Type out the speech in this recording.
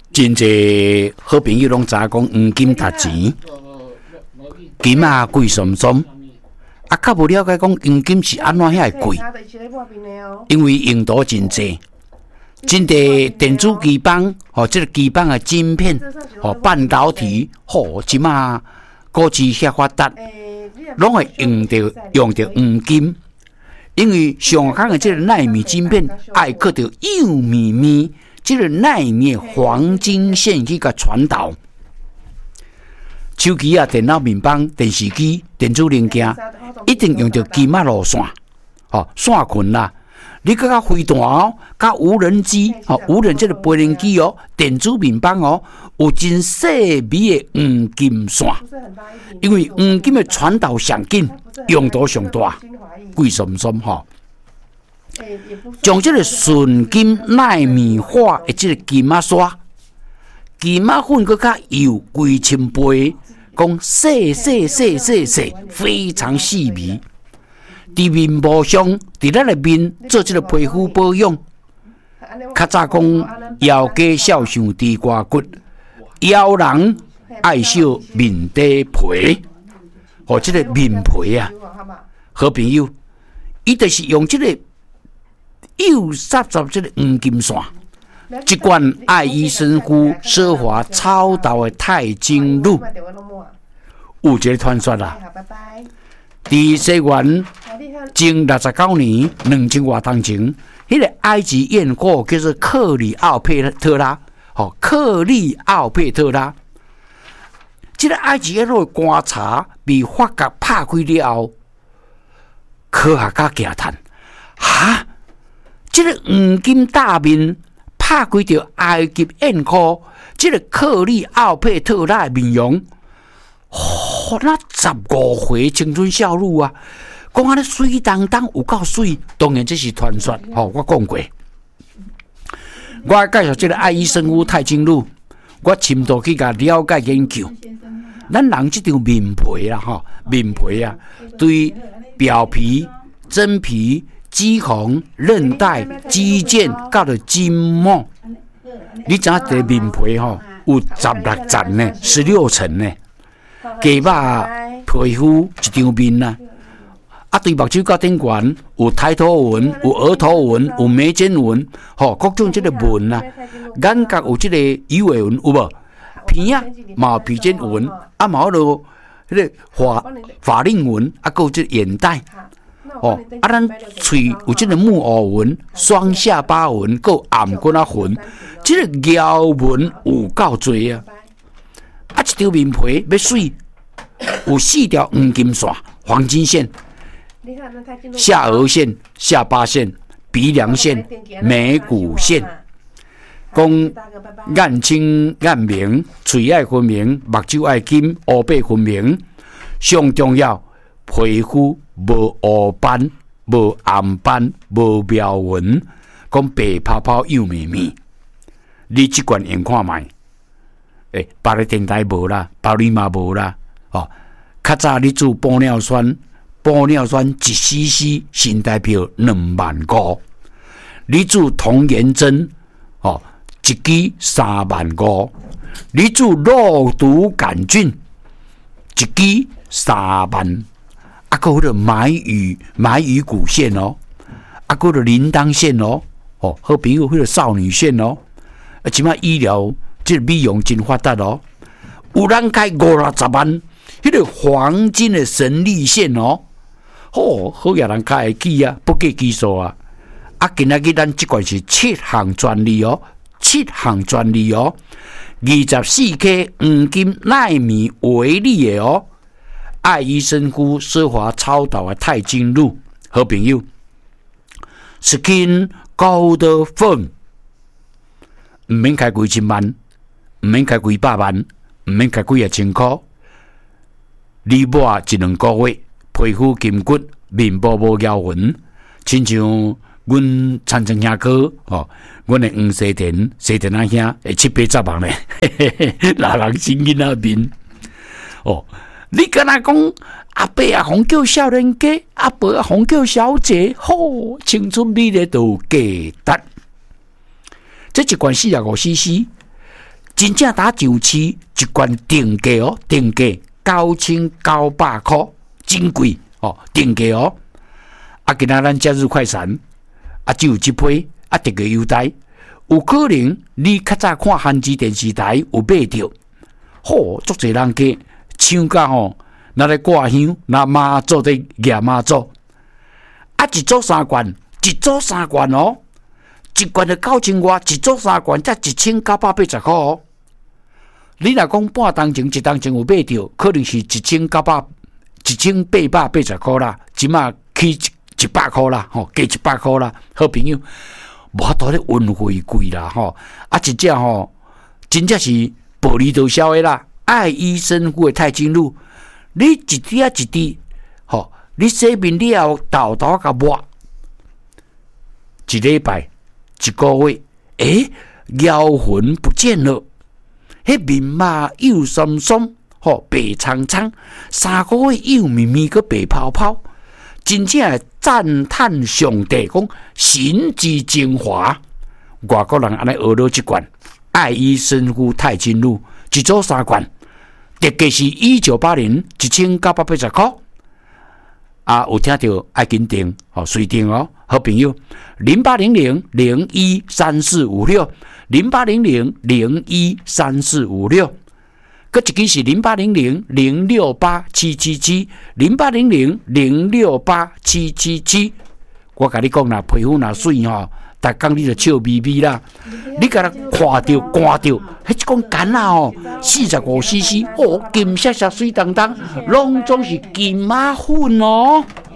真侪好朋友拢知影讲黄金值钱，金啊贵松松，啊，较无了解讲黄金是安怎遐贵，因为用途真济，真侪电子基板，这个基板的晶片，半导体，即马国际遐发达，拢会用到黄金。因为上行的这个纳米晶片，爱靠着幼咪咪这个纳米黄金线去甲传导。手机啊、电脑面板、电视机、电子零件，一定用到金啊路线，线群啦。你甲飞弹哦，甲无人机无人这个飞行机哦，电子面板哦，有真细微的黄金线，因为黄金的传导上紧，用途上大。贵松松将这个纯金纳米化的这个金仔刷、金仔粉搁较油几千倍，讲细，非常细微。伫面部上，伫咱的面做这个皮肤保养。较早讲腰肌少上低挂骨，腰人爱惜面底皮，这个面皮啊，好朋友。伊就是用这个幼杂这个黄金线，一罐爱伊生肤奢华超导的钛金露，有一个传说啦。伫西元前69年2000多年前，迄个埃及艳后叫做克里奥佩特拉，克里奥佩特拉，这个埃及艳后的观察被法国拍开了后。科学家惊叹：这个黄金大面拍开着埃及艳后，这个克里奥佩特拉的面容，那15岁青春少女啊，讲安尼水当当有够水，当然这是传说，我讲过。我介绍这个爱伊生肤钛金露，我深度去甲了解研究。咱人这张面皮啦，面皮啊，对。表皮、真皮、肌红、韧带、肌腱，到了筋膜，你知影这面皮有16层呢，16层呢。鸡肉皮肤一张面啊，对目睭到顶悬有抬头纹、有额头纹、有眉间纹，各种这个纹啊。眼角有这个鱼尾纹，有无？鼻啊，嘛有鼻尖纹，嘛有迄个法令纹，还有这眼袋，咱嘴有这个木偶纹、双下巴纹，还暗棍纹，这个腰纹有够多啊！一张面皮要水，有4条黄金线、黄金线，下颚线、下巴线、鼻梁线、眉骨线。讲眼清眼明，嘴爱分明，目睭爱金，乌白分明。上重要，皮肤无乌斑、无暗斑、无描纹，讲白泡泡幼绵绵。你即罐用看卖，别的电台无啦，别你嘛无啦。较早你做玻尿酸1 cc 新台币25000，你做童颜针一支35000，你做肉毒杆菌一支3万，还有迄个买鱼骨线还有铃铛线好朋友迄个少女线即摆医疗这个美容真发达有人开50-60万，迄个黄金的神力线好也人开会起啊，不计技术啊。今仔日咱这款是7项专利7项专利24K 黄金纳米微粒的爱伊生肤奢华超导的钛金露，好朋友 Skin Gold Firm， 唔免开几千万，唔免开几百万，唔免开几千块，你抹1-2个月，皮肤筋骨，面部无咬纹，亲像阮参政兄哥阮的黄西田仔兄会7-8万咧，哪人生囡仔面你敢若讲阿伯啊，红叫少年家，阿伯啊，红叫小姐，青春美丽都价值。这一罐45cc， 真正打上市一罐定价哦，定价9900块，真贵哦，定价哦。啊，今仔咱假日快闪，啊，只有这批啊，特个优待，有可能你较早看韩资电视台有买到，足侪人家抢甲吼，拿来挂香，拿妈祖在举妈祖，啊，一组3罐，一组3罐哦，一罐就9000外，一组3罐才1980块哦。你若讲半当前、一当前有买到，可能是1880块啦，即马起100块啦，加100块啦，好朋友，无法度咧运费贵啦，啊，一只真正是薄利多销的啦，爱医生护的钛金露，你一滴一滴，你洗面了后豆豆甲抹，一礼拜、一个月，妖魂不见了。迄面麻又酸酸，白苍苍，3个月又绵绵个白泡泡，真正系赞叹上帝讲神之精华。外国人安尼学了一罐爱医生护钛金露，一组3罐，特价是1980 1980块。啊，有听到爱紧订，随订哦，好朋友0800013456。0800013456，搁一支是0800068777 0800068777。我甲你讲啦，皮肤若水逐工你就笑眯眯啦。你甲它看到、寒到，迄一罐干啊45cc，金闪闪水当当，拢总是金马粉哦。